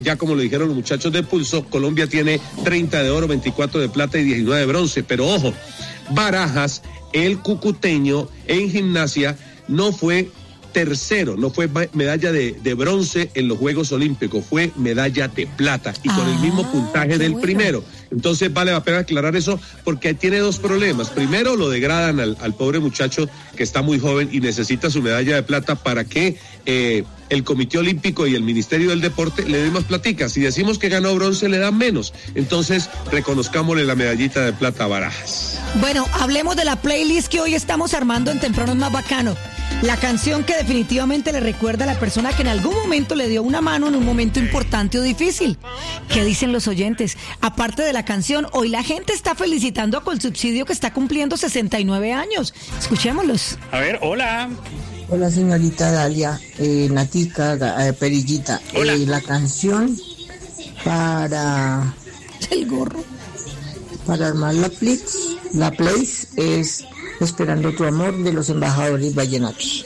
Ya como lo dijeron los muchachos de Pulso, Colombia tiene 30 de oro, 24 de plata y 19 de bronce. Pero ojo, Barajas, el cucuteño en gimnasia, no fue tercero, no fue medalla de bronce en los Juegos Olímpicos, fue medalla de plata y con el mismo puntaje del primero. Entonces vale la pena aclarar eso porque tiene dos problemas. Primero, lo degradan al pobre muchacho que está muy joven y necesita su medalla de plata para que el Comité Olímpico y el Ministerio del Deporte le den más platica. Si decimos que ganó bronce, le dan menos. Entonces, reconozcámosle la medallita de plata a Barajas. Bueno, hablemos de la playlist que hoy estamos armando en Temprano es Más Bacano. La canción que definitivamente le recuerda a la persona que en algún momento le dio una mano en un momento importante o difícil. ¿Qué dicen los oyentes? Aparte de la canción, hoy la gente está felicitando a Colsubsidio que está cumpliendo 69 años. Escuchémoslos. A ver, hola. Hola, señorita Dalia, Natica, Perillita. Hola. La canción para El gorro. armar la place es Esperando tu amor de los Embajadores Vallenatos.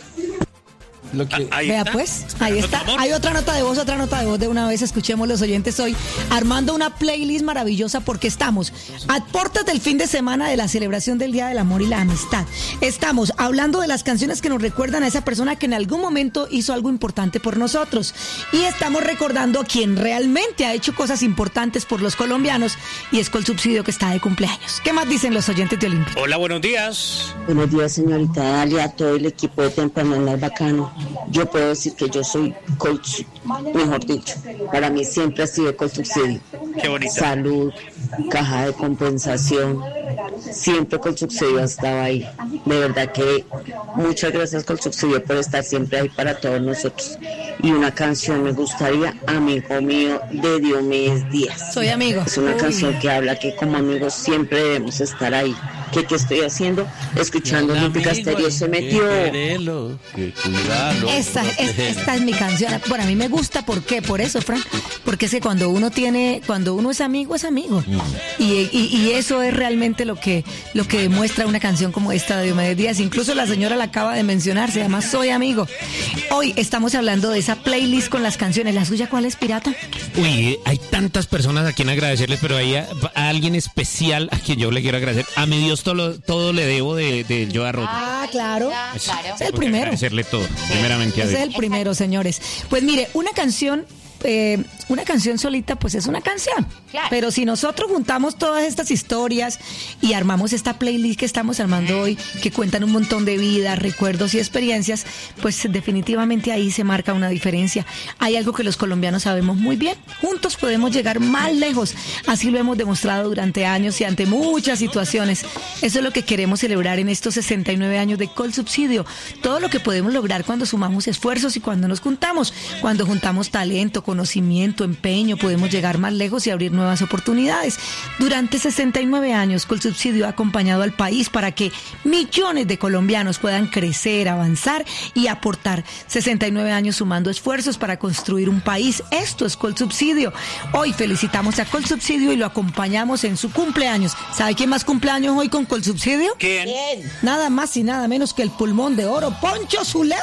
Vea está. Pues, ahí está. Hay otra nota de voz de una vez. Escuchemos los oyentes hoy armando una playlist maravillosa porque estamos a puertas del fin de semana de la celebración del Día del Amor y la Amistad. Estamos hablando de las canciones que nos recuerdan a esa persona que en algún momento hizo algo importante por nosotros. Y estamos recordando a quien realmente ha hecho cosas importantes por los colombianos y es Colsubsidio que está de cumpleaños. ¿Qué más dicen los oyentes de Olimpia? Hola, buenos días. Buenos días, señorita Dalia, a todo el equipo de Temprano es Más Bacano. Yo puedo decir que yo soy mejor dicho, para mí siempre ha sido Colsubsidio. Qué bonito. Salud, caja de compensación, siempre Colsubsidio ha estado ahí. De verdad que muchas gracias Colsubsidio por estar siempre ahí para todos nosotros. Y una canción me gustaría, Amigo Mío, de Diomedes Díaz. Soy amigo. Es una canción que habla que como amigos siempre debemos estar ahí. ¿Qué estoy haciendo? Escuchando Olímpica Estéreo se metió. Esta es mi canción. Bueno, a mí me gusta, ¿por qué? Por eso, Frank. Porque es que cuando uno es amigo, es amigo. Y eso es realmente lo que demuestra una canción como esta de Diomedes Díaz. Incluso la señora la acaba de mencionar, se llama Soy Amigo. Hoy estamos hablando de esa playlist con las canciones. ¿La suya cuál es, Pirata? Uy, hay tantas personas a quien agradecerles, pero hay a alguien especial a quien yo le quiero agradecer. A mi Dios todo le debo de Joe Arroyo. Ah, claro. Claro. Es el primero. Agradecerle todo, primeramente a Ese Dios. es el primero, señores. Pues mire, una canción solita, pues es una canción. Claro. Pero si nosotros juntamos todas estas historias y armamos esta playlist que estamos armando hoy, que cuentan un montón de vidas, recuerdos y experiencias, pues definitivamente ahí se marca una diferencia. Hay algo que los colombianos sabemos muy bien. Juntos podemos llegar más lejos. Así lo hemos demostrado durante años y ante muchas situaciones. Eso es lo que queremos celebrar en estos 69 años de Colsubsidio. Todo lo que podemos lograr cuando sumamos esfuerzos y cuando nos juntamos. Cuando juntamos talento, conocimiento, empeño, podemos llegar más lejos y abrir nuevas oportunidades. Durante 69 años, Colsubsidio ha acompañado al país para que millones de colombianos puedan crecer, avanzar y aportar. 69 años sumando esfuerzos para construir un país. Esto es Colsubsidio. Hoy felicitamos a Colsubsidio y lo acompañamos en su cumpleaños. ¿Sabe quién más cumpleaños hoy con Colsubsidio? ¿Quién? Nada más y nada menos que el pulmón de oro, Poncho Zuleta.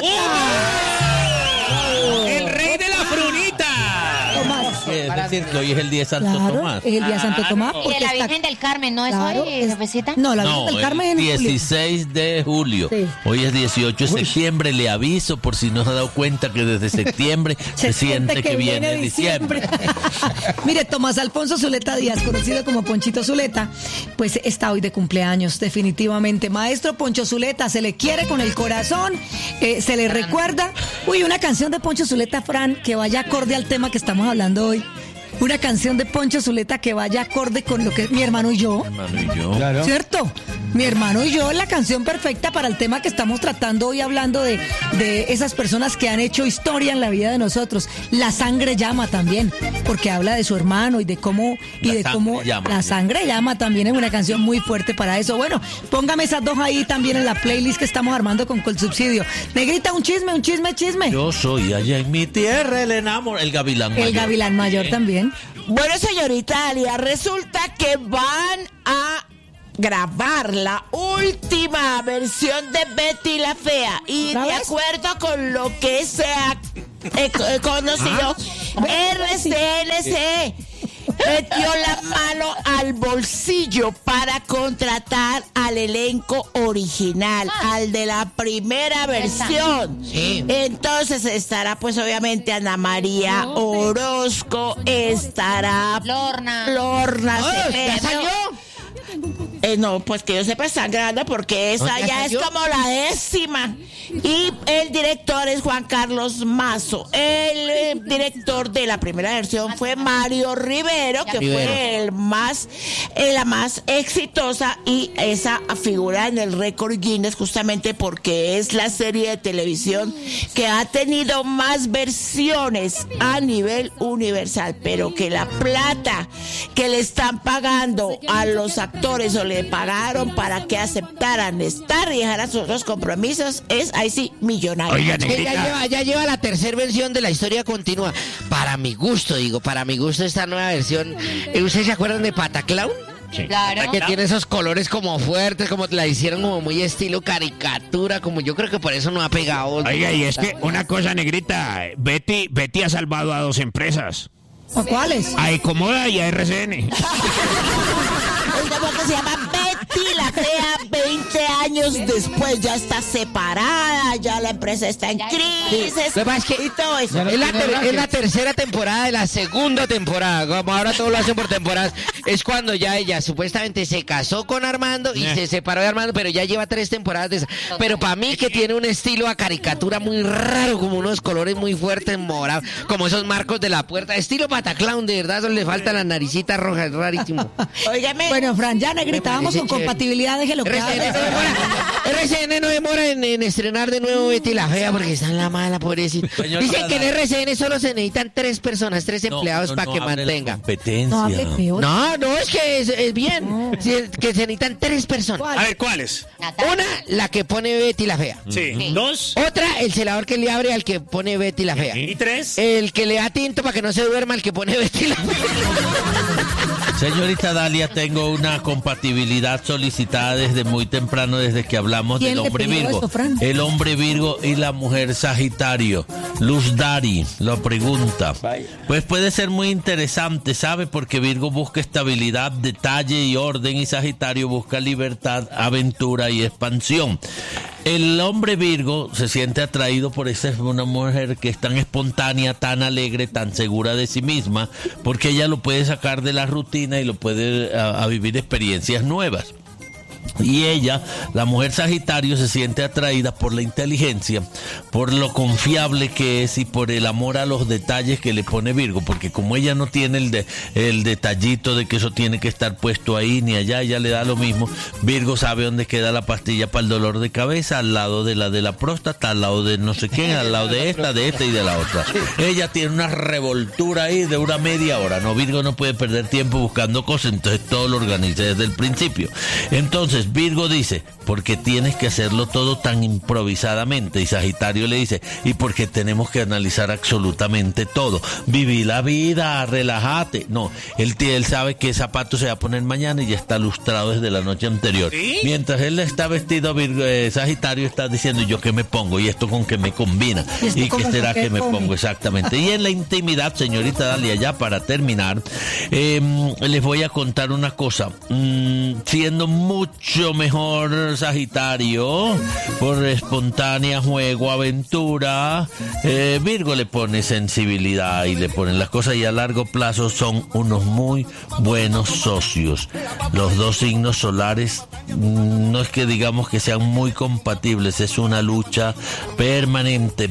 ¡El rey de la frunita! Tomás. Es decir, que hoy es el día de Santo Tomás. Es el día de Santo Tomás. Y de porque la está- Virgen del Carmen, ¿no es Claro, hoy, jefecita? No, la Virgen No, del Carmen el es en julio. 16 de julio. Sí. Hoy es 18 de septiembre. Le aviso por si no se ha dado cuenta que desde septiembre se siente que viene diciembre. Mire, Tomás Alfonso Zuleta Díaz, conocido como Ponchito Zuleta, pues está hoy de cumpleaños, definitivamente. Maestro Poncho Zuleta, se le quiere con el corazón, se le recuerda. Uy, una canción de Poncho Zuleta, Fran, que vaya acorde al tema que estamos hablando hoy. Una canción de Poncho Zuleta que vaya acorde con lo que es Mi Hermano y Yo. Hermano y yo. Claro. ¿Cierto? Mi Hermano y Yo es la canción perfecta para el tema que estamos tratando hoy, hablando de esas personas que han hecho historia en la vida de nosotros. La Sangre Llama también, porque habla de su hermano y de cómo La Sangre Llama también es una canción muy fuerte para eso. Bueno, póngame esas dos ahí también en la playlist que estamos armando con Colsubsidio. Negrita, un chisme. Yo soy allá en mi tierra el enamorado, el gavilán mayor. El Gavilán Mayor también. Bueno, señorita Dalia, resulta que van a grabar la última versión de Betty la Fea y ¿Otra de vez? acuerdo con lo que se ha conocido, RCNC metió la mano al bolsillo para contratar al elenco original, al de la primera versión. Sí. Entonces estará pues obviamente Ana María Orozco, estará Lorna ¿Ya Cepeda. salió? No, pues que yo sepa están grabando porque esa ¿Ya ya es salió? como la 10ª. Y el director es Juan Carlos Mazo. El director de la primera versión fue Mario Rivero, que fue la más exitosa, y esa figura en el récord Guinness justamente porque es la serie de televisión que ha tenido más versiones a nivel universal, pero que la plata que le están pagando a los actores o le pagaron para que aceptaran estar y dejaran sus otros compromisos es ahí sí millonario. Oiga, Que negrita. ya lleva la tercera versión de La Historia Continúa. Para mi gusto esta nueva versión. ¿Ustedes se acuerdan de Pataclown? Claro. Que tiene esos colores como fuertes, como la hicieron como muy estilo caricatura, como yo creo que por eso no ha pegado. Oiga, y es que una cosa, negrita, Betty ha salvado a 2 empresas. ¿O cuáles? A Ecomoda y a RCN. Oiga, porque se llama Betty la Fea, 20 años después ya está separada, ya la empresa está en crisis. Lo que pasa es que y todo eso. es la tercera temporada de la segunda temporada. Como ahora todo lo hacen por temporadas. Es cuando ya ella supuestamente se casó con Armando y se separó de Armando, pero ya lleva 3 temporadas de esa. Pero para mí que tiene un estilo a caricatura muy raro, como unos colores muy fuertes, morados, como esos marcos de la puerta. Estilo Pataclown, de verdad, le falta la naricita roja, es rarísimo. Óigame. Bueno, Fran, ya negrita, vamos con compatibilidad, déjelo que hable. RCN no demora en estrenar de nuevo Betty la Fea porque está en la mala, pobrecita. Dicen que en RCN solo se necesitan 3 personas, 3 empleados para que mantengan. No hable feo. No, es que es bien. Sí, es que se necesitan 3 personas. A ver, ¿cuáles? Una, la que pone Betty la Fea. Sí. 2. Otra, el celador que le abre al que pone Betty la Fea. ¿Y 3? El que le da tinto para que no se duerma al que pone Betty la Fea. Señorita Dalia, tengo una compatibilidad solicitada desde muy temprano, desde que hablamos ¿Quién del le hombre pidió Virgo. eso, Fran? El hombre Virgo y la mujer Sagitario. Luz Dari lo pregunta. Pues puede ser muy interesante, ¿sabe? Porque Virgo busca estabilidad, detalle y orden, y Sagitario busca libertad, aventura y expansión. El hombre Virgo se siente atraído por una mujer que es tan espontánea, tan alegre, tan segura de sí misma, porque ella lo puede sacar de la rutina y lo puede a vivir experiencias nuevas. Y ella, la mujer Sagitario, se siente atraída por la inteligencia, por lo confiable que es y por el amor a los detalles que le pone Virgo, porque como ella no tiene el detallito de que eso tiene que estar puesto ahí ni allá, ella le da lo mismo. Virgo sabe dónde queda la pastilla para el dolor de cabeza, al lado de la próstata, al lado de no sé quién, al lado de esta y de la otra. Ella tiene una revoltura ahí de una media hora, no, Virgo no puede perder tiempo buscando cosas, entonces todo lo organiza desde el principio. Entonces Virgo dice, porque tienes que hacerlo todo tan improvisadamente, y Sagitario le dice, y porque tenemos que analizar absolutamente todo, viví la vida, relájate. No, él sabe qué zapato se va a poner mañana y ya está lustrado desde la noche anterior. ¿Sí? Mientras él está vestido, Sagitario está diciendo, ¿yo qué me pongo? ¿Y esto con qué me combina? ¿Y qué será que me pongo? Exactamente. Y en la intimidad, señorita Dalia, ya para terminar, les voy a contar una cosa. Siendo mucho mejor Sagitario, por espontánea juego, aventura, Virgo le pone sensibilidad y le pone las cosas, y a largo plazo son unos muy buenos socios. Los 2 signos solares no es que digamos que sean muy compatibles, es una lucha permanente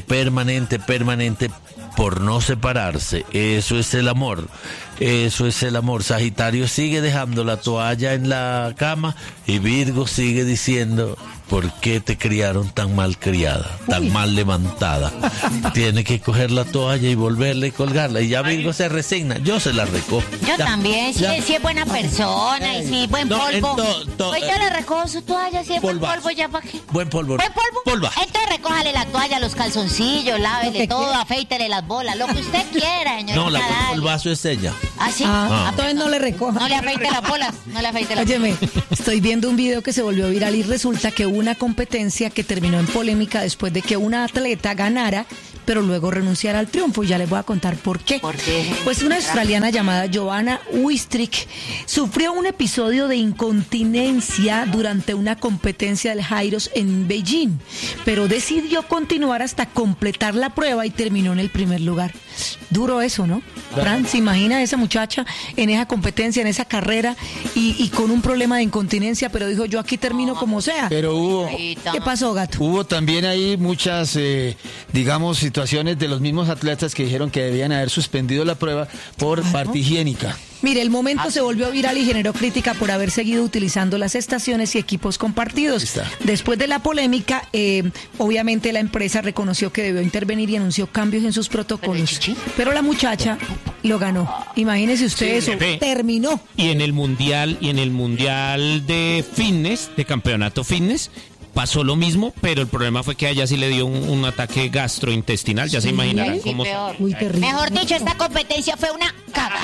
por no separarse. Eso es el amor. Sagitario sigue dejando la toalla en la cama y Virgo sigue diciendo, ¿por qué te criaron tan mal criada, tan mal levantada? Tiene que coger la toalla y volverla y colgarla. Y ya Virgo se resigna. Yo se la recojo. Yo también, si es buena persona y si buen polvo. Pues yo le recojo su toalla, si es buen polvo, ya para qué. Buen polvo. ¿Buen polvo? Polva. Entonces recójale la toalla, los calzoncillos, lávele todo, afeítele las bolas, lo que usted quiera, señorita. No, la buen Dalia. polvazo es ella. ¿Ah, sí? Entonces no le recoja. No le afeite las bolas, Óyeme, estoy viendo un video que se volvió viral y resulta que hubo una competencia que terminó en polémica después de que una atleta ganara pero luego renunciar al triunfo. Ya les voy a contar por qué. ¿Por qué? Pues una australiana llamada Joanna Wistrick sufrió un episodio de incontinencia durante una competencia del Jairos en Beijing, pero decidió continuar hasta completar la prueba y terminó en el primer lugar. Duro eso, ¿no? Fran, ¿se imagina a esa muchacha en esa competencia, en esa carrera y con un problema de incontinencia, pero dijo, yo aquí termino como sea? Pero hubo... ¿Qué pasó, gato? Hubo también ahí muchas, digamos, situaciones de los mismos atletas que dijeron que debían haber suspendido la prueba por parte higiénica. Mire, el momento se volvió viral y generó crítica por haber seguido utilizando las estaciones y equipos compartidos. Después de la polémica, obviamente la empresa reconoció que debió intervenir y anunció cambios en sus protocolos. Pero la muchacha lo ganó. Imagínese usted eso. Terminó. Y en el mundial de fitness, de campeonato fitness, pasó lo mismo, pero el problema fue que a ella sí le dio un ataque gastrointestinal. Ya se imaginarán cómo. Muy terrible. Mejor dicho, esta competencia fue una cagada.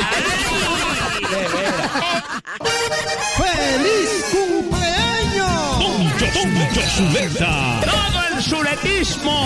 ¡Feliz cumpleaños! ¡Don Zuleta! ¡Todo el zuletismo!